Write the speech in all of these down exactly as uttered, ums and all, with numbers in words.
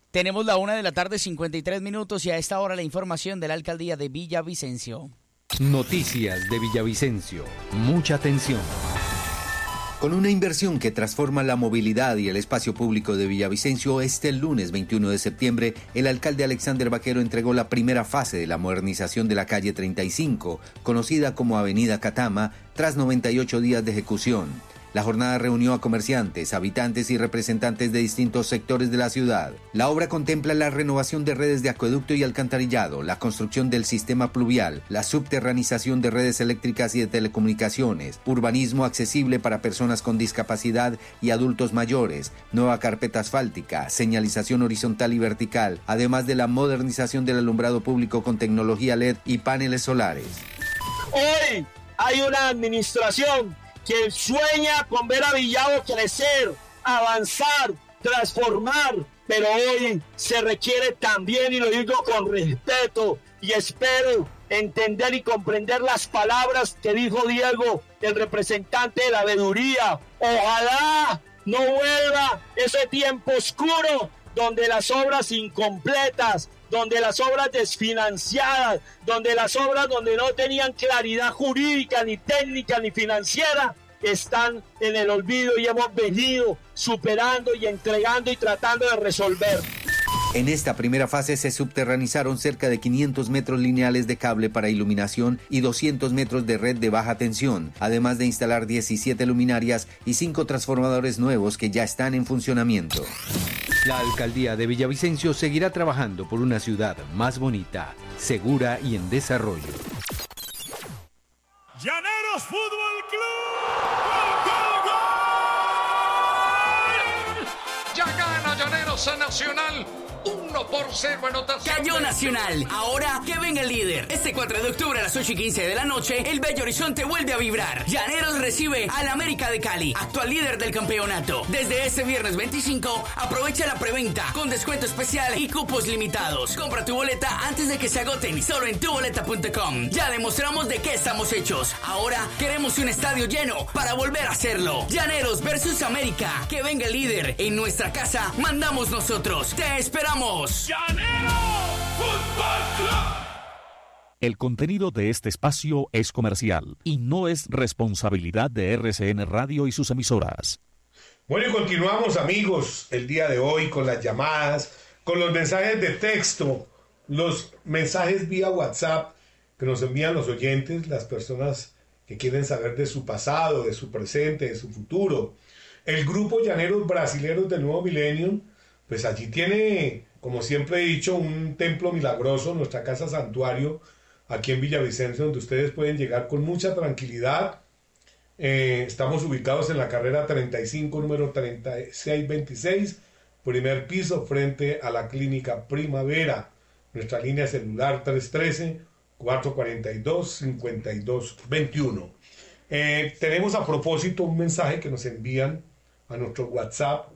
Tenemos la una de la tarde, cincuenta y tres minutos, y a esta hora la información de la alcaldía de Villavicencio. Noticias de Villavicencio. Mucha atención. Con una inversión que transforma la movilidad y el espacio público de Villavicencio, este lunes veintiuno de septiembre, el alcalde Alexander Vaquero entregó la primera fase de la modernización de la calle treinta y cinco, conocida como Avenida Catama, tras noventa y ocho días de ejecución. La jornada reunió a comerciantes, habitantes y representantes de distintos sectores de la ciudad. La obra contempla la renovación de redes de acueducto y alcantarillado, la construcción del sistema pluvial, la subterranización de redes eléctricas y de telecomunicaciones, urbanismo accesible para personas con discapacidad y adultos mayores, nueva carpeta asfáltica, señalización horizontal y vertical, además de la modernización del alumbrado público con tecnología L E D y paneles solares. Hoy hay una administración que sueña con ver a Villavo crecer, avanzar, transformar, pero hoy se requiere también, y lo digo con respeto, y espero entender y comprender las palabras que dijo Diego, el representante de la veeduría. Ojalá no vuelva ese tiempo oscuro donde las obras incompletas, donde las obras desfinanciadas, donde las obras donde no tenían claridad jurídica, ni técnica, ni financiera, están en el olvido, y hemos venido superando y entregando y tratando de resolver. En esta primera fase se subterranizaron cerca de quinientos metros lineales de cable para iluminación y doscientos metros de red de baja tensión, además de instalar diecisiete luminarias y cinco transformadores nuevos que ya están en funcionamiento. La alcaldía de Villavicencio seguirá trabajando por una ciudad más bonita, segura y en desarrollo. Llaneros Fútbol Club. ¡Gol, gol, gol! Ya gana Llaneros en Nacional. uno por cero anotación. Cayó Nacional. Ahora que venga el líder. Este cuatro de octubre a las ocho y quince de la noche, el Bello Horizonte vuelve a vibrar. Llaneros recibe al América de Cali, actual líder del campeonato. Desde este viernes veinticinco, aprovecha la preventa con descuento especial y cupos limitados. Compra tu boleta antes de que se agoten, solo en tu boleta punto com. Ya demostramos de qué estamos hechos. Ahora queremos un estadio lleno para volver a hacerlo. Llaneros versus América. Que venga el líder. En nuestra casa mandamos nosotros. Te esperamos. ¡Llanero Fútbol Club! El contenido de este espacio es comercial y no es responsabilidad de R C N Radio y sus emisoras. Bueno, y continuamos, amigos, el día de hoy con las llamadas, con los mensajes de texto, los mensajes vía WhatsApp que nos envían los oyentes, las personas que quieren saber de su pasado, de su presente, de su futuro. El grupo Llaneros Brasileros del Nuevo Milenio, pues allí tiene, como siempre he dicho, un templo milagroso, nuestra casa santuario, aquí en Villavicencio, donde ustedes pueden llegar con mucha tranquilidad. Eh, estamos ubicados en la carrera treinta y cinco, número treinta y seis veintiséis, primer piso, frente a la clínica Primavera. Nuestra línea celular tres uno tres, cuatro cuatro dos, cinco dos dos uno. Eh, tenemos a propósito un mensaje que nos envían a nuestro WhatsApp.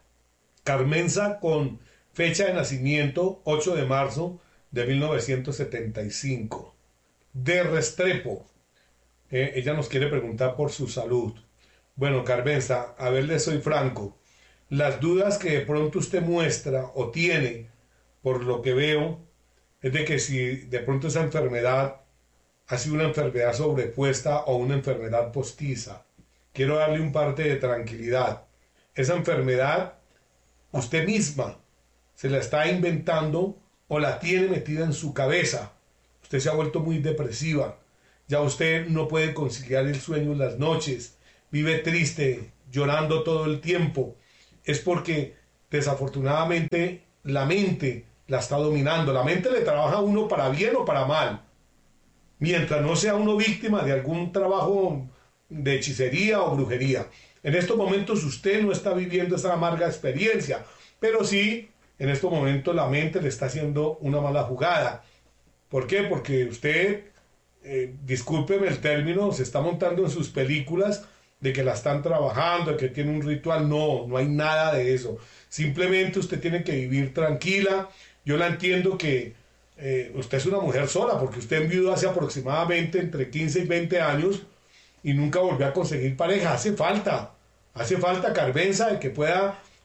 Carmenza, con fecha de nacimiento ocho de marzo de mil novecientos setenta y cinco, de Restrepo. Eh, ella nos quiere preguntar por su salud. Bueno, Carmenza, a ver, le soy franco. Las dudas que de pronto usted muestra o tiene, por lo que veo, es de que si de pronto esa enfermedad ha sido una enfermedad sobrepuesta o una enfermedad postiza. Quiero darle un parte de tranquilidad. Esa enfermedad usted misma se la está inventando o la tiene metida en su cabeza. Usted se ha vuelto muy depresiva. Ya usted no puede conciliar el sueño en las noches. Vive triste, llorando todo el tiempo. Es porque desafortunadamente la mente la está dominando. La mente le trabaja a uno para bien o para mal. Mientras no sea uno víctima de algún trabajo de hechicería o brujería. En estos momentos usted no está viviendo esa amarga experiencia, pero sí, en estos momentos la mente le está haciendo una mala jugada. ¿Por qué? Porque usted, eh, discúlpeme el término, se está montando en sus películas de que la están trabajando, de que tiene un ritual. No, no hay nada de eso. Simplemente usted tiene que vivir tranquila. Yo la entiendo que eh, usted es una mujer sola, porque usted enviudó hace aproximadamente entre quince y veinte años y nunca volvió a conseguir pareja. Hace falta, hace falta, Carmenza, de que pueda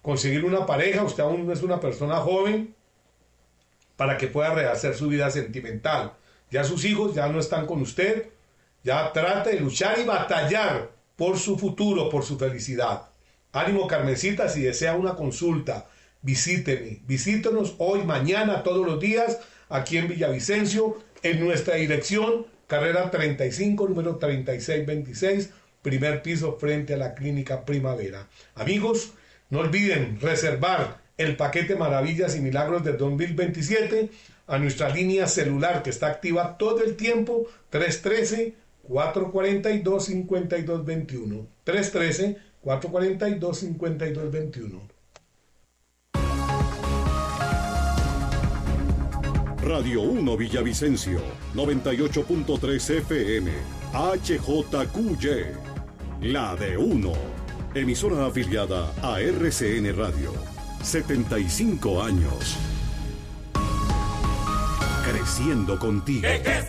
conseguir una pareja, usted aún no es una persona joven, para que pueda rehacer su vida sentimental. Ya sus hijos ya no están con usted, ya trate de luchar y batallar por su futuro, por su felicidad. Ánimo, Carmencita, si desea una consulta, visíteme, visítenos hoy, mañana, todos los días, aquí en Villavicencio, en nuestra dirección, carrera treinta y cinco, número treinta y seis veintiséis, primer piso frente a la Clínica Primavera. Amigos, no olviden reservar el paquete Maravillas y Milagros de dos mil veintisiete a nuestra línea celular que está activa todo el tiempo, tres uno tres, cuatro cuatro dos, cinco dos dos uno, tres uno tres, cuatro cuatro dos, cinco dos dos uno. Radio uno Villavicencio, noventa y ocho punto tres F M, H J Q Y, la de uno, emisora afiliada a R C N Radio, setenta y cinco años. Creciendo contigo. ¿Qué, qué es